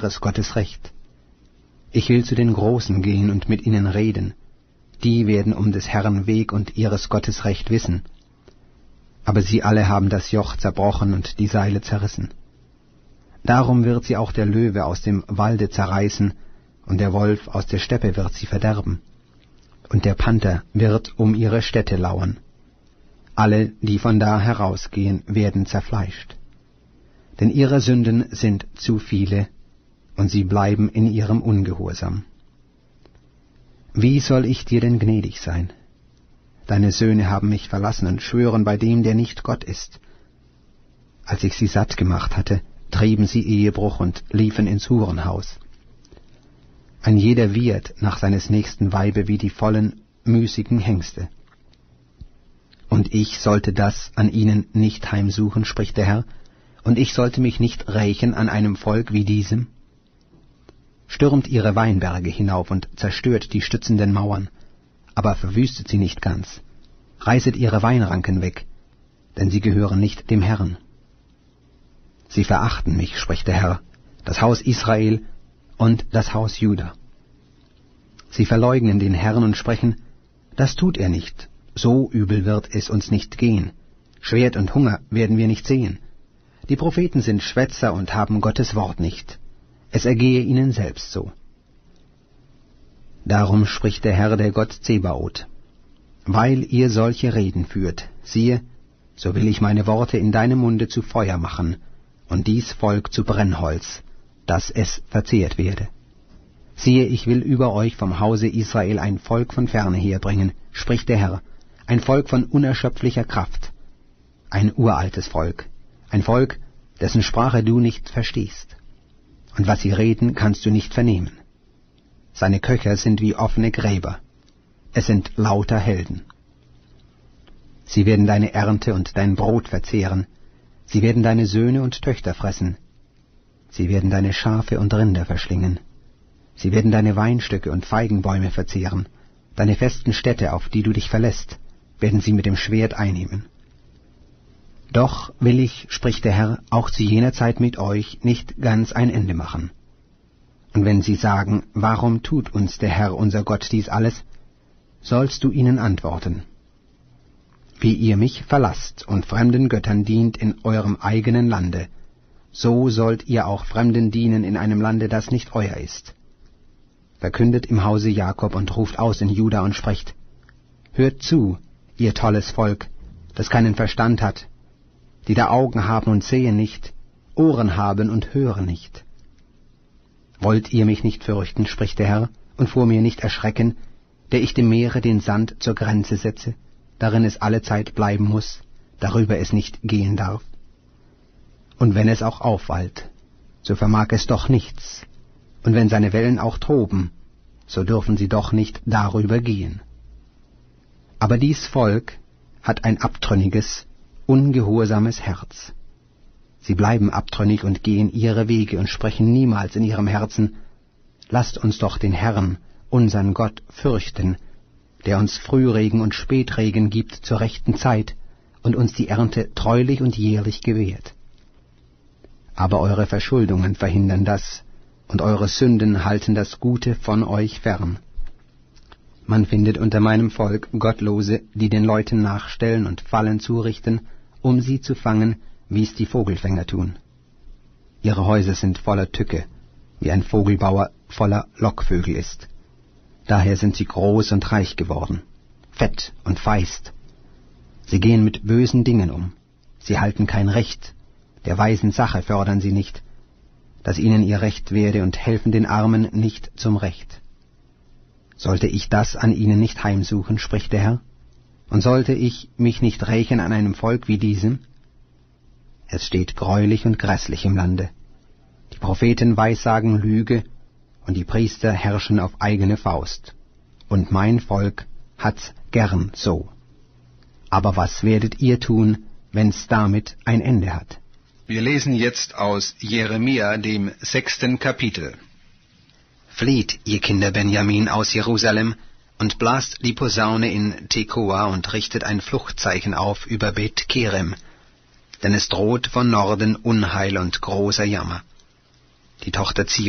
ihres Gottes Recht. Ich will zu den Großen gehen und mit ihnen reden. Die werden um des Herrn Weg und ihres Gottes Recht wissen. Aber sie alle haben das Joch zerbrochen und die Seile zerrissen. Darum wird sie auch der Löwe aus dem Walde zerreißen, und der Wolf aus der Steppe wird sie verderben. Und der Panther wird um ihre Städte lauern. Alle, die von da herausgehen, werden zerfleischt. Denn ihre Sünden sind zu viele, und sie bleiben in ihrem Ungehorsam. Wie soll ich dir denn gnädig sein? Deine Söhne haben mich verlassen und schwören bei dem, der nicht Gott ist. Als ich sie satt gemacht hatte, trieben sie Ehebruch und liefen ins Hurenhaus. Ein jeder wiehert nach seines nächsten Weibe wie die vollen, müßigen Hengste. Und ich sollte das an ihnen nicht heimsuchen, spricht der Herr, und ich sollte mich nicht rächen an einem Volk wie diesem? Stürmt ihre Weinberge hinauf und zerstört die stützenden Mauern, aber verwüstet sie nicht ganz, reißet ihre Weinranken weg, denn sie gehören nicht dem Herrn. Sie verachten mich, spricht der Herr, das Haus Israel und das Haus Juda. Sie verleugnen den Herrn und sprechen, das tut er nicht, so übel wird es uns nicht gehen, Schwert und Hunger werden wir nicht sehen. Die Propheten sind Schwätzer und haben Gottes Wort nicht, es ergehe ihnen selbst so. Darum spricht der Herr, der Gott Zebaoth, weil ihr solche Reden führt, siehe, so will ich meine Worte in deinem Munde zu Feuer machen, und dies Volk zu Brennholz, dass es verzehrt werde. Siehe, ich will über euch vom Hause Israel ein Volk von ferne herbringen, spricht der Herr, ein Volk von unerschöpflicher Kraft, ein uraltes Volk, ein Volk, dessen Sprache du nicht verstehst. Und was sie reden, kannst du nicht vernehmen. Seine Köcher sind wie offene Gräber, es sind lauter Helden. Sie werden deine Ernte und dein Brot verzehren, sie werden deine Söhne und Töchter fressen, sie werden deine Schafe und Rinder verschlingen, sie werden deine Weinstöcke und Feigenbäume verzehren, deine festen Städte, auf die du dich verlässt, werden sie mit dem Schwert einnehmen. Doch will ich, spricht der Herr, auch zu jener Zeit mit euch nicht ganz ein Ende machen. Und wenn sie sagen, warum tut uns der Herr unser Gott dies alles, sollst du ihnen antworten, wie ihr mich verlasst und fremden Göttern dient in eurem eigenen Lande, so sollt ihr auch Fremden dienen in einem Lande, das nicht euer ist. Verkündet im Hause Jakob und ruft aus in Juda und sprecht, hört zu, ihr tolles Volk, das keinen Verstand hat, die da Augen haben und sehen nicht, Ohren haben und hören nicht. Wollt ihr mich nicht fürchten, spricht der Herr, und vor mir nicht erschrecken, der ich dem Meere den Sand zur Grenze setze, darin es allezeit bleiben muß, darüber es nicht gehen darf? Und wenn es auch aufwallt, so vermag es doch nichts, und wenn seine Wellen auch toben, so dürfen sie doch nicht darüber gehen. Aber dies Volk hat ein abtrünniges, ungehorsames Herz. Sie bleiben abtrünnig und gehen ihre Wege und sprechen niemals in ihrem Herzen, lasst uns doch den Herrn, unsern Gott, fürchten, der uns Frühregen und Spätregen gibt zur rechten Zeit und uns die Ernte treulich und jährlich gewährt. Aber eure Verschuldungen verhindern das, und eure Sünden halten das Gute von euch fern. Man findet unter meinem Volk Gottlose, die den Leuten nachstellen und Fallen zurichten, um sie zu fangen, wie es die Vogelfänger tun. Ihre Häuser sind voller Tücke, wie ein Vogelbauer voller Lockvögel ist. Daher sind sie groß und reich geworden, fett und feist. Sie gehen mit bösen Dingen um, sie halten kein Recht, der weisen Sache fördern sie nicht, dass ihnen ihr Recht werde und helfen den Armen nicht zum Recht. Sollte ich das an ihnen nicht heimsuchen, spricht der Herr, und sollte ich mich nicht rächen an einem Volk wie diesem? Es steht greulich und grässlich im Lande. Die Propheten weissagen Lüge, und die Priester herrschen auf eigene Faust. Und mein Volk hat's gern so. Aber was werdet ihr tun, wenn's damit ein Ende hat? Wir lesen jetzt aus Jeremia, dem 6. Kapitel. Flieht, ihr Kinder Benjamin, aus Jerusalem, und blast die Posaune in Tekoa und richtet ein Fluchtzeichen auf über Bet Kerem, denn es droht von Norden Unheil und großer Jammer. Die Tochter